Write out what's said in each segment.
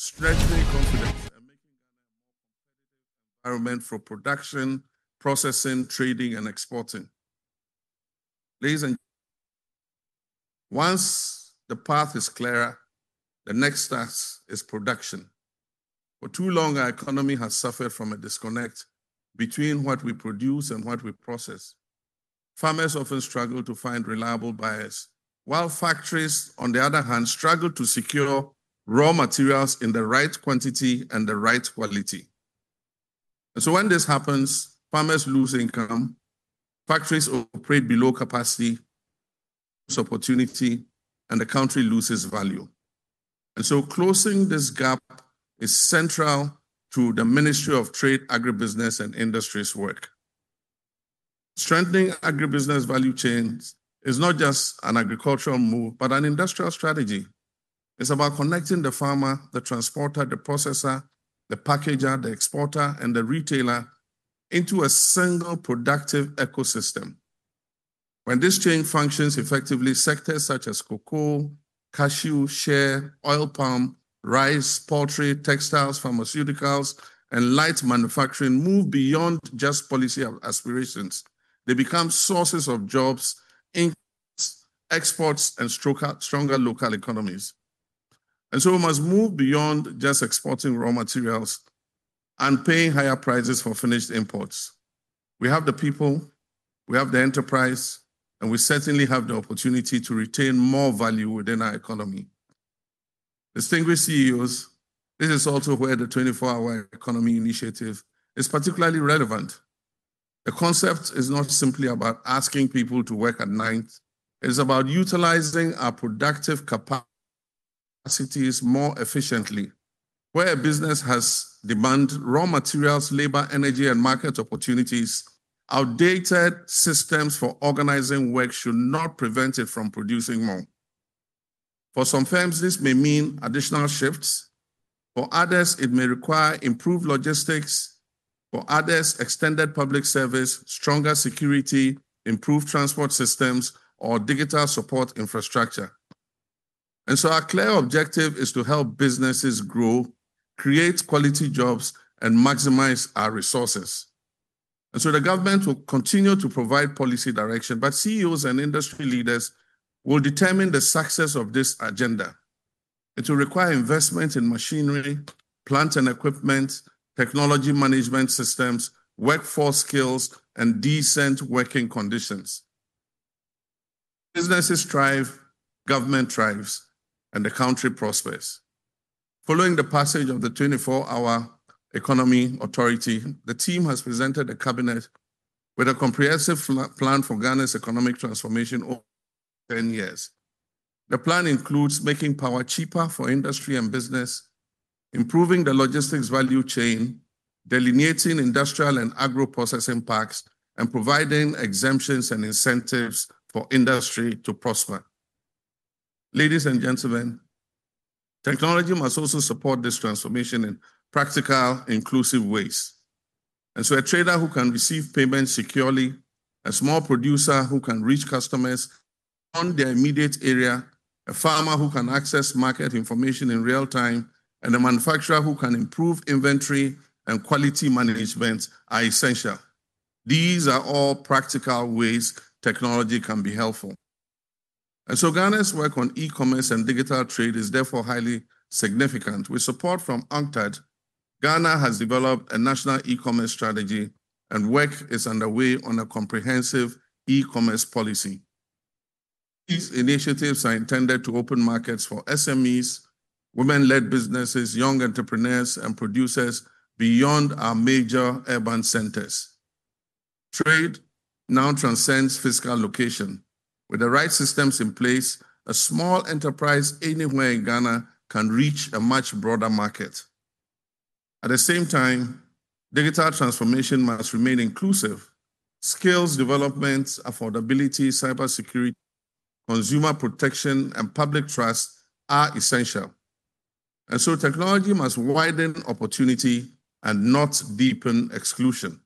strengthening confidence and making Ghana a more competitive environment for production, processing, trading, and exporting. Ladies and gentlemen, once the path is clearer, the next task is production. For too long, our economy has suffered from a disconnect between what we produce and what we process. Farmers often struggle to find reliable buyers, while factories, on the other hand, struggle to secure raw materials in the right quantity and the right quality. And so when this happens, farmers lose income, factories operate below capacity, opportunity, and the country loses value. And so closing this gap is central to the Ministry of Trade, Agribusiness, and Industries work. Strengthening agribusiness value chains is not just an agricultural move, but an industrial strategy. It's about connecting the farmer, the transporter, the processor, the packager, the exporter, and the retailer into a single productive ecosystem. When this chain functions effectively, sectors such as cocoa, cashew, shea, oil palm, rice, poultry, textiles, pharmaceuticals, and light manufacturing move beyond just policy aspirations. They become sources of jobs, exports, and stronger local economies. And so we must move beyond just exporting raw materials and paying higher prices for finished imports. We have the people, we have the enterprise, and we certainly have the opportunity to retain more value within our economy. Distinguished CEOs, this is also where the 24-hour economy initiative is particularly relevant. The concept is not simply about asking people to work at night. It's about utilizing our productive capacities more efficiently. Where a business has demand, raw materials, labor, energy, and market opportunities, outdated systems for organizing work should not prevent it from producing more. For some firms, this may mean additional shifts. For others, it may require improved logistics. For others, extended public service, stronger security, improved transport systems, or digital support infrastructure. And so our clear objective is to help businesses grow, create quality jobs, and maximize our resources. And so the government will continue to provide policy direction, but CEOs and industry leaders will determine the success of this agenda. It will require investment in machinery, plant and equipment, technology management systems, workforce skills, and decent working conditions. Businesses thrive, government thrives, and the country prospers. Following the passage of the 24-hour Economy Authority, the team has presented the cabinet with a comprehensive plan for Ghana's economic transformation over 10 years. The plan includes making power cheaper for industry and business, improving the logistics value chain, delineating industrial and agro-processing parks, and providing exemptions and incentives for industry to prosper. Ladies and gentlemen, technology must also support this transformation in practical, inclusive ways. And so a trader who can receive payments securely, a small producer who can reach customers on their immediate area, a farmer who can access market information in real time, and a manufacturer who can improve inventory and quality management are essential. These are all practical ways technology can be helpful. And so Ghana's work on e-commerce and digital trade is therefore highly significant. With support from UNCTAD, Ghana has developed a national e-commerce strategy, and work is underway on a comprehensive e-commerce policy. These initiatives are intended to open markets for SMEs, women-led businesses, young entrepreneurs, and producers beyond our major urban centers. Trade now transcends physical location. With the right systems in place, a small enterprise anywhere in Ghana can reach a much broader market. At the same time, digital transformation must remain inclusive. Skills development, affordability, cybersecurity, consumer protection, and public trust are essential. And so technology must widen opportunity and not deepen exclusion.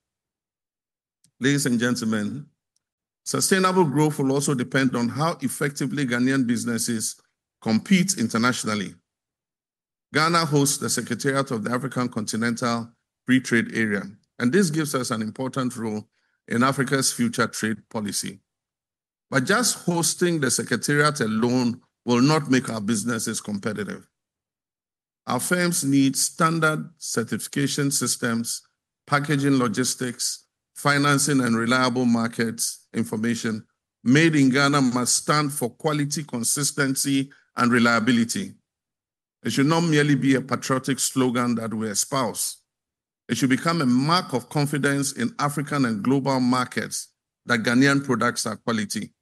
Ladies and gentlemen, sustainable growth will also depend on how effectively Ghanaian businesses compete internationally. Ghana hosts the Secretariat of the African Continental Free Trade Area, and this gives us an important role in Africa's future trade policy. But just hosting the Secretariat alone will not make our businesses competitive. Our firms need standard certification systems, packaging logistics, financing and reliable markets information. Made in Ghana must stand for quality, consistency, and reliability. It should not merely be a patriotic slogan that we espouse. It should become a mark of confidence in African and global markets that Ghanaian products are quality.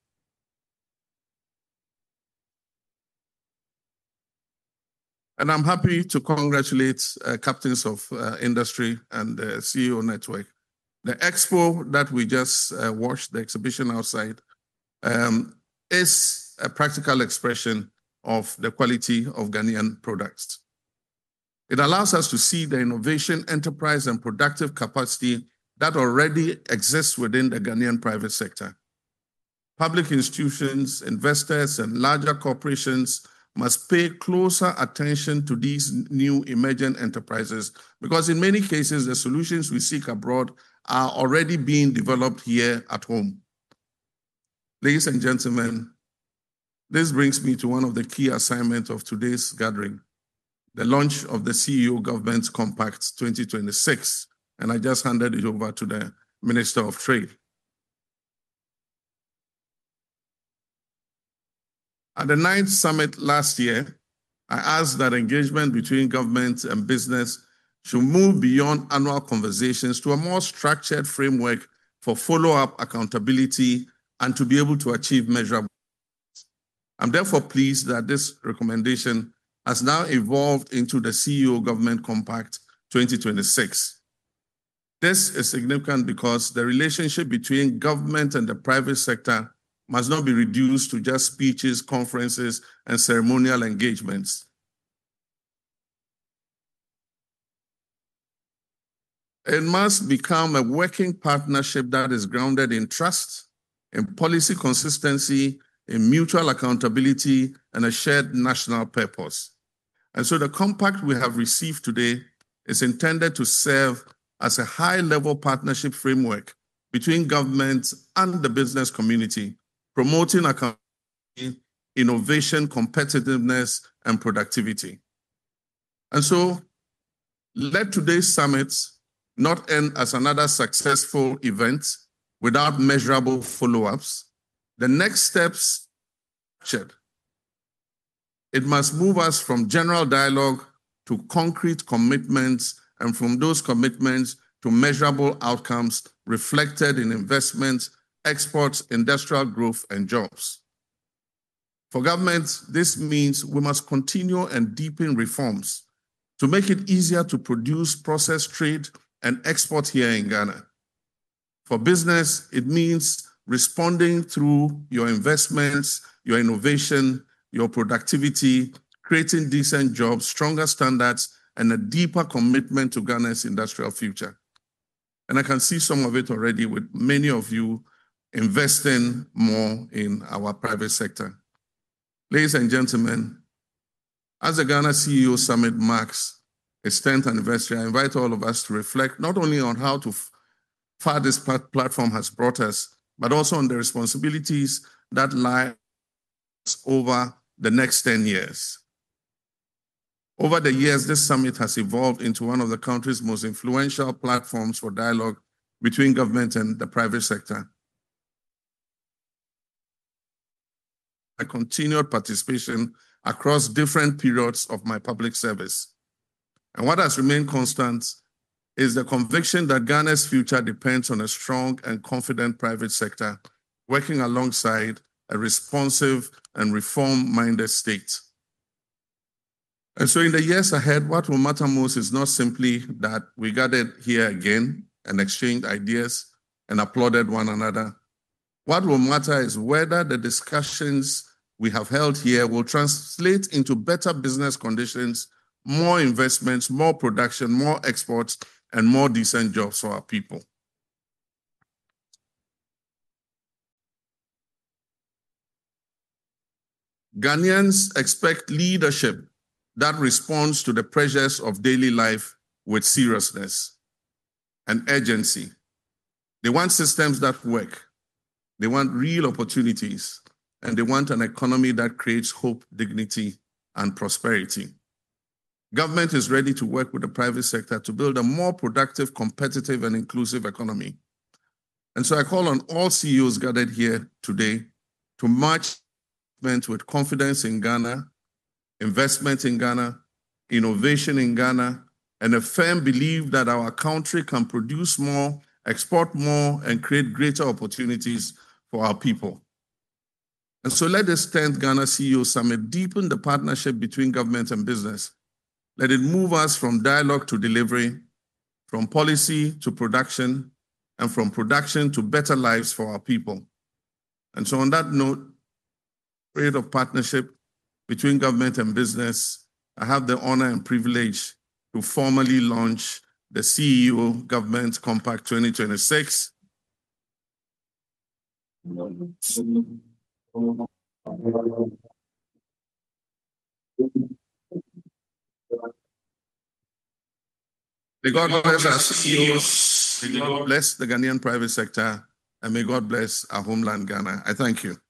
And I'm happy to congratulate captains of industry and the CEO Network. The expo that we just watched, the exhibition outside, is a practical expression of the quality of Ghanaian products. It allows us to see the innovation, enterprise, and productive capacity that already exists within the Ghanaian private sector. Public institutions, investors, and larger corporations must pay closer attention to these new emergent enterprises because in many cases, the solutions we seek abroad are already being developed here at home. Ladies and gentlemen, this brings me to one of the key assignments of today's gathering, the launch of the CEO Government Compact 2026, and I just handed it over to the Minister of Trade. At the 9th summit last year, I asked that engagement between government and business should move beyond annual conversations to a more structured framework for follow-up accountability and to be able to achieve measurable. I'm therefore pleased that this recommendation has now evolved into the CEO Government Compact 2026. This is significant because the relationship between government and the private sector must not be reduced to just speeches, conferences, and ceremonial engagements. It must become a working partnership that is grounded in trust, in policy consistency, in mutual accountability, and a shared national purpose. And so the compact we have received today is intended to serve as a high-level partnership framework between governments and the business community, promoting accountability, innovation, competitiveness, and productivity. And so let today's summit not end as another successful event without measurable follow-ups. The next steps, it must move us from general dialogue to concrete commitments, and from those commitments to measurable outcomes reflected in investments, exports, industrial growth, and jobs. For government, this means we must continue and deepen reforms to make it easier to produce, process, trade, and export here in Ghana. For business, it means responding through your investments, your innovation, your productivity, creating decent jobs, stronger standards, and a deeper commitment to Ghana's industrial future. And I can see some of it already with many of you investing more in our private sector. Ladies and gentlemen, as the Ghana CEO Summit marks its 10th anniversary, I invite all of us to reflect not only on how far this platform has brought us, but also on the responsibilities that lie over the next 10 years. Over the years, this summit has evolved into one of the country's most influential platforms for dialogue between government and the private sector. A continued participation across different periods of my public service. And what has remained constant is the conviction that Ghana's future depends on a strong and confident private sector working alongside a responsive and reform-minded state. And so in the years ahead, what will matter most is not simply that we gathered here again and exchanged ideas and applauded one another. What will matter is whether the discussions we have held here will translate into better business conditions, more investments, more production, more exports, and more decent jobs for our people. Ghanaians expect leadership that responds to the pressures of daily life with seriousness and urgency. They want systems that work. They want real opportunities, and they want an economy that creates hope, dignity, and prosperity. Government is ready to work with the private sector to build a more productive, competitive, and inclusive economy. And so I call on all CEOs gathered here today to march with confidence in Ghana, investment in Ghana, innovation in Ghana, and a firm belief that our country can produce more, export more, and create greater opportunities for our people. And so let this 10th Ghana CEO Summit deepen the partnership between government and business. Let it move us from dialogue to delivery, from policy to production, and from production to better lives for our people. And so on that note, spirit of partnership between government and business, I have the honor and privilege to formally launch the CEO Government Compact 2026. May God bless our CEOs, may God bless the Ghanaian private sector, and may God bless our homeland, Ghana. I thank you.